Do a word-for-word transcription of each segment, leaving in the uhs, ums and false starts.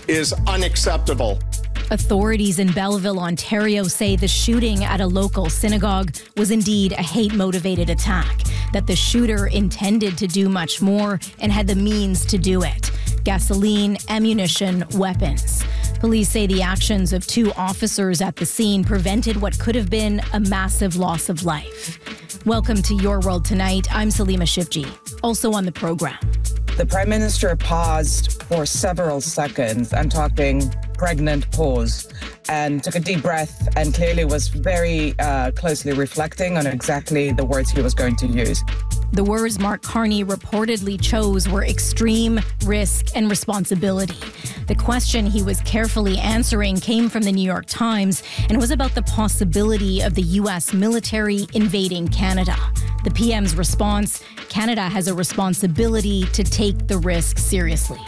is unacceptable. Authorities in Belleville, Ontario say the shooting at a local synagogue was indeed a hate-motivated attack, that the shooter intended to do much more and had the means to do it. Gasoline, ammunition, weapons. Police say the actions of two officers at the scene prevented what could have been a massive loss of life. Welcome to Your World Tonight. I'm Salima Shivji. Also on the program. The Prime Minister paused for several seconds, I'm talking pregnant pause, and took a deep breath and clearly was very uh, closely reflecting on exactly the words he was going to use. The words Mark Carney reportedly chose were extreme, risk, and responsibility. The question he was carefully answering came from the New York Times and was about the possibility of the U S military invading Canada. The P M's response: Canada has a responsibility to take the risk seriously.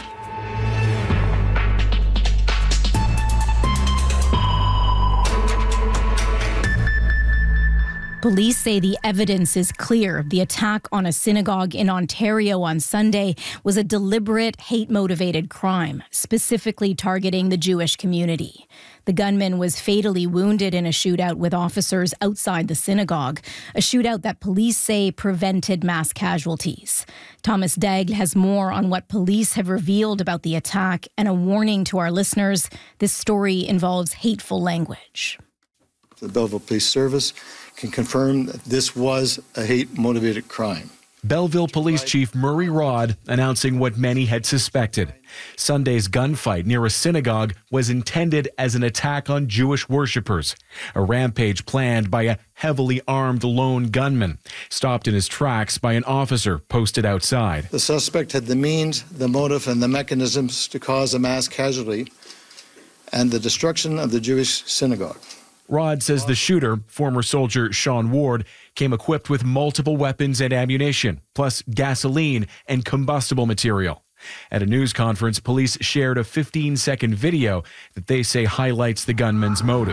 Police say the evidence is clear. The attack on a synagogue in Ontario on Sunday was a deliberate, hate-motivated crime, specifically targeting the Jewish community. The gunman was fatally wounded in a shootout with officers outside the synagogue, a shootout that police say prevented mass casualties. Thomas Daigle has more on what police have revealed about the attack and a warning to our listeners: this story involves hateful language. The Belleville Police Service can confirm that this was a hate-motivated crime. Belleville Police Chief Murray Rod announcing what many had suspected. Sunday's gunfight near a synagogue was intended as an attack on Jewish worshippers, a rampage planned by a heavily armed lone gunman, stopped in his tracks by an officer posted outside. The suspect had the means, the motive, and the mechanisms to cause a mass casualty and the destruction of the Jewish synagogue. Rod says the shooter, former soldier Sean Ward, came equipped with multiple weapons and ammunition, plus gasoline and combustible material. At a news conference, police shared a fifteen-second video that they say highlights the gunman's motive.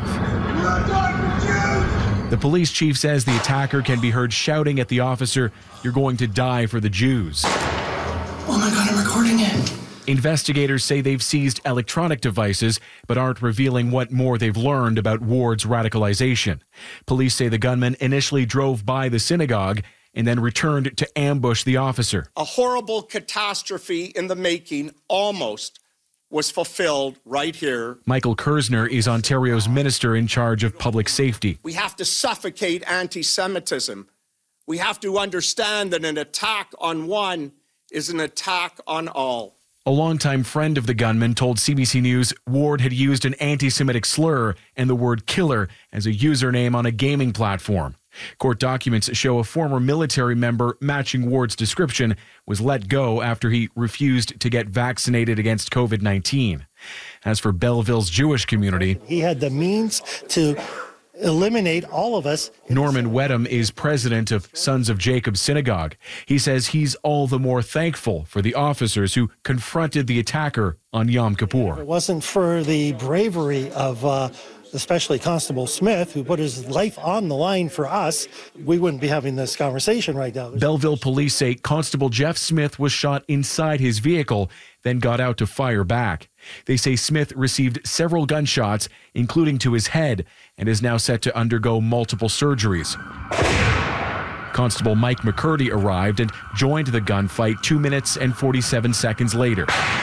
The police chief says the attacker can be heard shouting at the officer, "You're going to die for the Jews." Oh my God, I'm recording it. Investigators say they've seized electronic devices, but aren't revealing what more they've learned about Ward's radicalization. Police say the gunman initially drove by the synagogue and then returned to ambush the officer. A horrible catastrophe in the making almost was fulfilled right here. Michael Kersner is Ontario's minister in charge of public safety. We have to suffocate anti-Semitism. We have to understand that an attack on one is an attack on all. A longtime friend of the gunman told C B C News Ward had used an anti-Semitic slur and the word killer as a username on a gaming platform. Court documents show a former military member matching Ward's description was let go after he refused to get vaccinated against COVID nineteen. As for Belleville's Jewish community, he had the means to eliminate all of us. Norman Wedham is president of Sons of Jacob Synagogue. He says he's all the more thankful for the officers who confronted the attacker on Yom Kippur. If it wasn't for the bravery of uh, especially Constable Smith, who put his life on the line for us, we wouldn't be having this conversation right now. There's Belleville police say Constable Jeff Smith was shot inside his vehicle, then got out to fire back. They say Smith received several gunshots, including to his head, and is now set to undergo multiple surgeries. Constable Mike McCurdy arrived and joined the gunfight two minutes and forty-seven seconds later.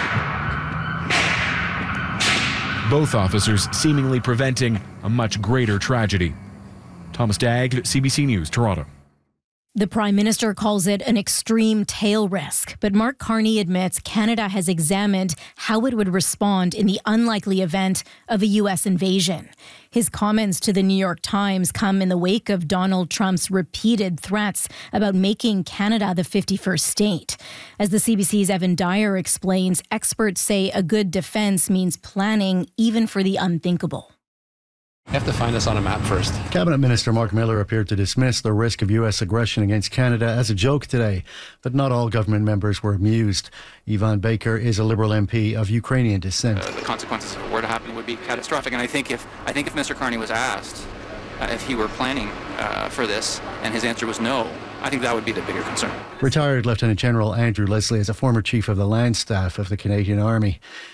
Both officers seemingly preventing a much greater tragedy. Thomas Daigle, C B C News, Toronto. The Prime Minister calls it an extreme tail risk, but Mark Carney admits Canada has examined how it would respond in the unlikely event of a U S invasion. His comments to the New York Times come in the wake of Donald Trump's repeated threats about making Canada the fifty-first state. As the C B C's Evan Dyer explains, experts say a good defense means planning even for the unthinkable. You have to find us on a map first. Cabinet Minister Mark Miller appeared to dismiss the risk of U S aggression against Canada as a joke today, but not all government members were amused. Ivan Baker is a Liberal M P of Ukrainian descent. Uh, the consequences if it were to happen would be catastrophic, and I think if I think if Mister Carney was asked uh, if he were planning uh, for this, and his answer was no, I think that would be the bigger concern. Retired Lieutenant General Andrew Leslie is a former chief of the land staff of the Canadian Army.